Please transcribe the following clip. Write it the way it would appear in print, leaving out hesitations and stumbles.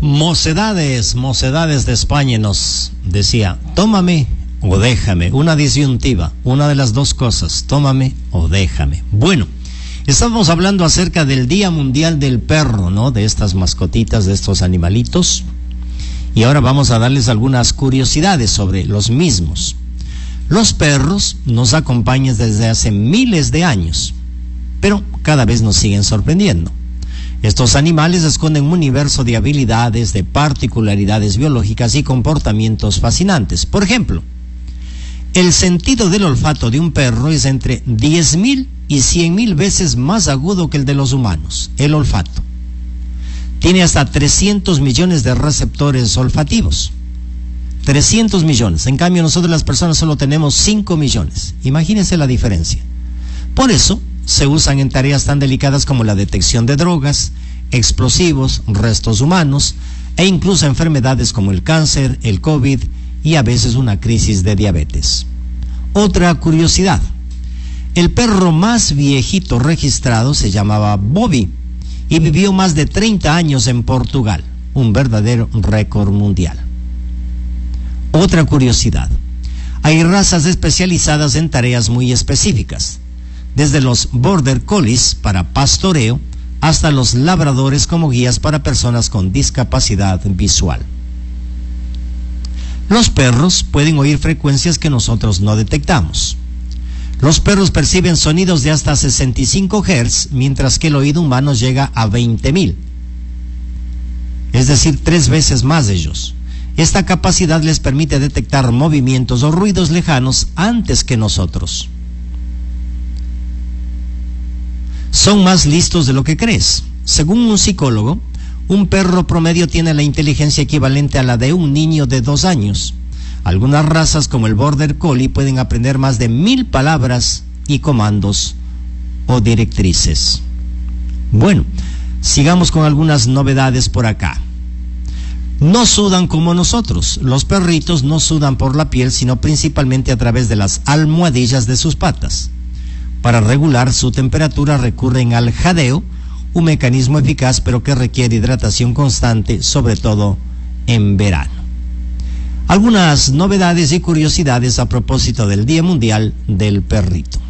Mocedades de España nos decía, tómame o déjame, una disyuntiva, una de las dos cosas, tómame o déjame. Bueno, estamos hablando acerca del Día Mundial del Perro, ¿no? De estas mascotitas, de estos animalitos. Y ahora vamos a darles algunas curiosidades sobre los mismos. Los perros nos acompañan desde hace miles de años, pero cada vez nos siguen sorprendiendo. Estos animales esconden un universo de habilidades, de particularidades biológicas y comportamientos fascinantes. Por ejemplo, el sentido del olfato de un perro es entre 10.000 y 100.000 veces más agudo que el de los humanos, el olfato. Tiene hasta 300 millones de receptores olfativos. 300 millones. En cambio, nosotros las personas solo tenemos 5 millones. Imagínense la diferencia. Por eso, se usan en tareas tan delicadas como la detección de drogas, explosivos, restos humanos e incluso enfermedades como el cáncer, el COVID y a veces una crisis de diabetes. Otra curiosidad, el perro más viejito registrado se llamaba Bobby y vivió más de 30 años en Portugal, un verdadero récord mundial. Otra curiosidad, hay razas especializadas en tareas muy específicas, desde los border collies para pastoreo hasta los labradores como guías para personas con discapacidad visual. Los perros pueden oír frecuencias que nosotros no detectamos. Los perros perciben sonidos de hasta 65 Hz, mientras que el oído humano llega a 20.000. Es decir, 3 veces más de ellos. Esta capacidad les permite detectar movimientos o ruidos lejanos antes que nosotros. Son más listos de lo que crees. Según un psicólogo, un perro promedio tiene la inteligencia equivalente a la de un niño de 2 años. Algunas razas como el border collie pueden aprender más de 1000 palabras y comandos o directrices. Bueno, sigamos con algunas novedades por acá. No sudan como nosotros. Los perritos no sudan por la piel, sino principalmente a través de las almohadillas de sus patas. Para regular su temperatura recurren al jadeo, un mecanismo eficaz pero que requiere hidratación constante, sobre todo en verano. Algunas novedades y curiosidades a propósito del Día Mundial del Perrito.